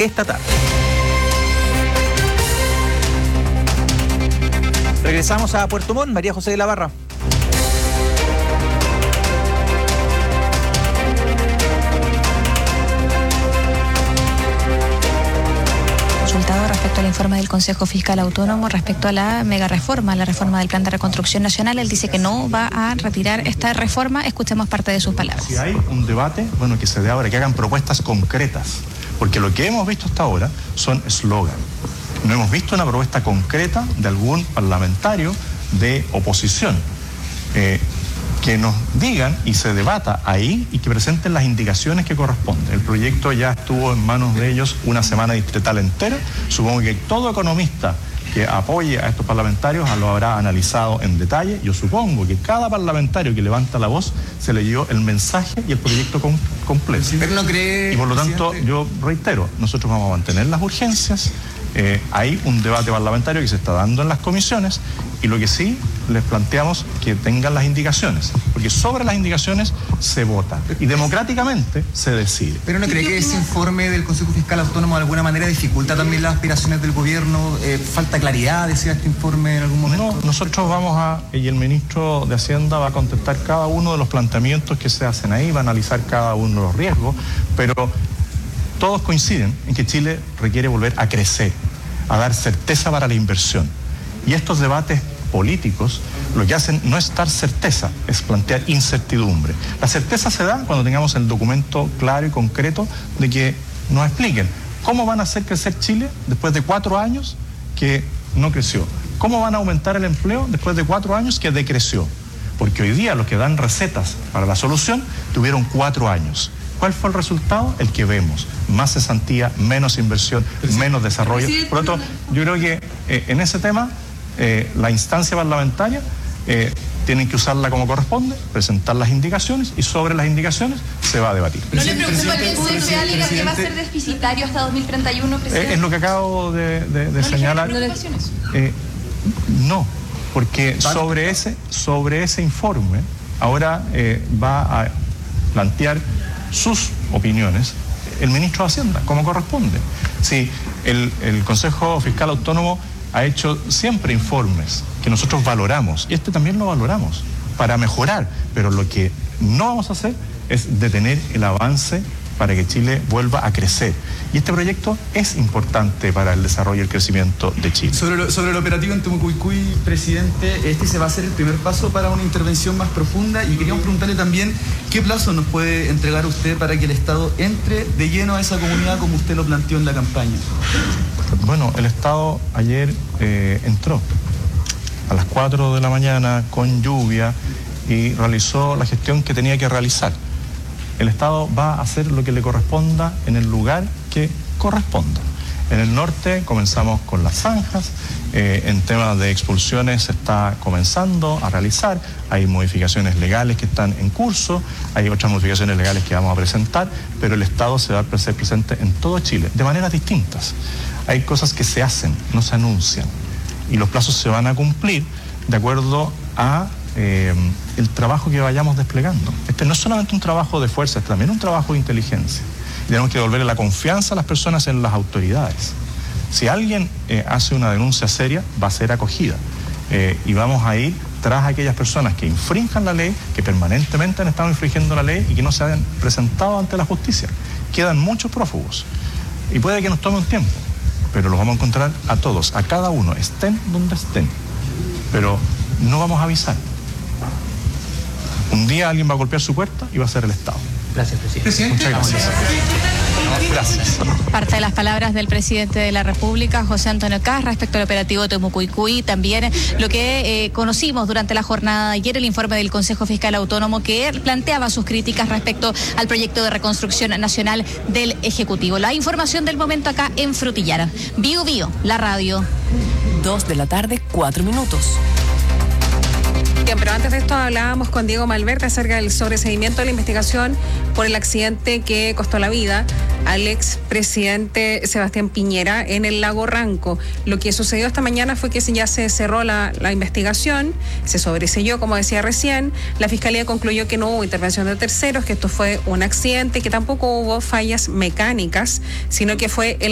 esta tarde. Regresamos a Puerto Montt. María José de la Barra. Respecto al informe del Consejo Fiscal Autónomo respecto a la megareforma, la reforma del Plan de Reconstrucción Nacional. Él dice que no va a retirar esta reforma. Escuchemos parte de sus palabras. Si hay un debate, bueno, que se dé ahora, que hagan propuestas concretas, porque lo que hemos visto hasta ahora son eslogan. No hemos visto una propuesta concreta de algún parlamentario de oposición. Que nos digan y se debata ahí y que presenten las indicaciones que corresponden. El proyecto ya estuvo en manos de ellos una semana distrital entera. Supongo que todo economista que apoye a estos parlamentarios lo habrá analizado en detalle. Yo supongo que cada parlamentario que levanta la voz se leyó el mensaje y el proyecto completo. Pero no cree, y por lo tanto, presidente, yo reitero, nosotros vamos a mantener las urgencias. Hay un debate parlamentario que se está dando en las comisiones y lo que sí les planteamos que tengan las indicaciones, porque sobre las indicaciones se vota y democráticamente se decide. ¿Pero no cree que ese informe del Consejo Fiscal Autónomo de alguna manera dificulta también las aspiraciones del gobierno? ¿Falta claridad, decía este informe en algún momento? No, nosotros y el ministro de Hacienda va a contestar cada uno de los planteamientos que se hacen ahí, va a analizar cada uno de los riesgos, pero todos coinciden en que Chile requiere volver a crecer, a dar certeza para la inversión. Y estos debates políticos lo que hacen no es dar certeza, es plantear incertidumbre. La certeza se da cuando tengamos el documento claro y concreto de que nos expliquen cómo van a hacer crecer Chile después de 4 años que no creció. ¿Cómo van a aumentar el empleo después de 4 años que decreció? Porque hoy día los que dan recetas para la solución tuvieron 4 años. ¿Cuál fue el resultado? El que vemos. Más cesantía, menos inversión, menos desarrollo. Por lo tanto, yo creo que en ese tema la instancia parlamentaria tienen que usarla como corresponde, presentar las indicaciones y sobre las indicaciones se va a debatir. ¿No le preocupa que el CFE alega que va a ser deficitario hasta 2031, presidente? Es lo que acabo de señalar. No, porque sobre ese informe ahora va a plantear sus opiniones el ministro de Hacienda, como corresponde. Sí, el Consejo Fiscal Autónomo ha hecho siempre informes que nosotros valoramos, y este también lo valoramos, para mejorar, pero lo que no vamos a hacer es detener el avance para que Chile vuelva a crecer. Y este proyecto es importante para el desarrollo y el crecimiento de Chile. Sobre el operativo en Temucuicui, presidente, este se va a hacer el primer paso para una intervención más profunda, y queríamos preguntarle también qué plazo nos puede entregar usted para que el Estado entre de lleno a esa comunidad como usted lo planteó en la campaña. Bueno, el Estado ayer entró a las 4 de la mañana con lluvia y realizó la gestión que tenía que realizar. El Estado va a hacer lo que le corresponda en el lugar que corresponda. En el norte comenzamos con las zanjas, en temas de expulsiones se está comenzando a realizar, hay modificaciones legales que están en curso, hay otras modificaciones legales que vamos a presentar, pero el Estado se va a hacer presente en todo Chile, de maneras distintas. Hay cosas que se hacen, no se anuncian, y los plazos se van a cumplir de acuerdo a el trabajo que vayamos desplegando. Este no es solamente un trabajo de fuerza, es también un trabajo de inteligencia. Tenemos que devolverle la confianza a las personas en las autoridades. Si alguien hace una denuncia seria, va a ser acogida. Y vamos a ir tras aquellas personas que infrinjan la ley, que permanentemente han estado infringiendo la ley y que no se han presentado ante la justicia. Quedan muchos prófugos. Y puede que nos tome un tiempo, pero los vamos a encontrar a todos, a cada uno, estén donde estén. Pero no vamos a avisar. Un día alguien va a golpear su puerta y va a ser el Estado. Gracias, presidente. Muchas gracias. Gracias. Parte de las palabras del presidente de la República, José Antonio Kast, respecto al operativo Temucuicui, también lo que conocimos durante la jornada de ayer, el informe del Consejo Fiscal Autónomo que planteaba sus críticas respecto al proyecto de reconstrucción nacional del Ejecutivo. La información del momento acá en Frutillar. Bio Bio, la radio. 2 de la tarde, 4 minutos. Bien, pero antes de esto hablábamos con Diego Malverde acerca del sobreseguimiento de la investigación por el accidente que costó la vida al expresidente Sebastián Piñera en el lago Ranco. Lo que sucedió esta mañana fue que ya se cerró la investigación, se sobreseyó, como decía recién. La Fiscalía concluyó que no hubo intervención de terceros, que esto fue un accidente, que tampoco hubo fallas mecánicas, sino que fue el